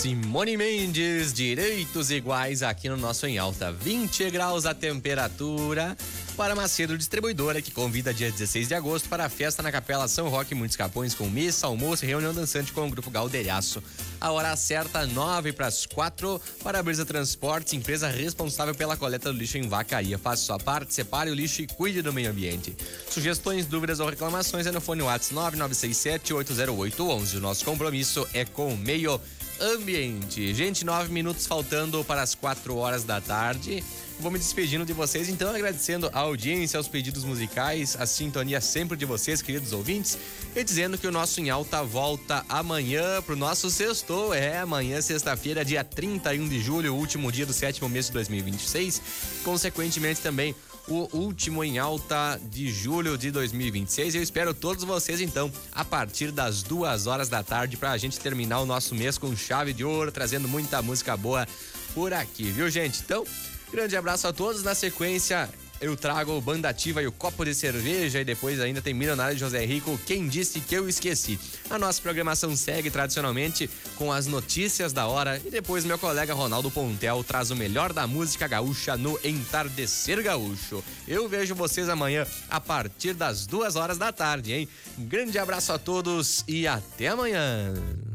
Simone Mendes, direitos iguais aqui no nosso Em Alta. 20 graus a temperatura para Macedo Distribuidora, que convida dia 16 de agosto para a festa na Capela São Roque, Muitos Capões, com missa, almoço e reunião dançante com o Grupo Galdeiraço. A hora certa, 3:09 para a Brisa Transportes, empresa responsável pela coleta do lixo em Vacaria. Faça sua parte, separe o lixo e cuide do meio ambiente. Sugestões, dúvidas ou reclamações é no fone WhatsApp 9967-80811. O nosso compromisso é com o meio ambiente. Gente, 9 minutos faltando para as 4 horas da tarde. Vou me despedindo de vocês, então, agradecendo a audiência, aos pedidos musicais, a sintonia sempre de vocês, queridos ouvintes, e dizendo que o nosso Em Alta volta amanhã pro nosso sextou. Amanhã, sexta-feira, dia 31 de julho, último dia do 7º mês de 2026, consequentemente também o último Em Alta de julho de 2026. Eu espero todos vocês, então, a partir das 2 horas da tarde, pra gente terminar o nosso mês com chave de ouro, trazendo muita música boa por aqui, viu, gente? Então, grande abraço a todos. Na sequência, eu trago o Banda Ativa e o Copo de Cerveja, e depois ainda tem Milionário de José Rico, Quem Disse Que Eu Esqueci. A nossa programação segue tradicionalmente com as notícias da hora, e depois meu colega Ronaldo Pontel traz o melhor da música gaúcha no Entardecer Gaúcho. Eu vejo vocês amanhã a partir das 2 horas da tarde, hein? Um grande abraço a todos e até amanhã.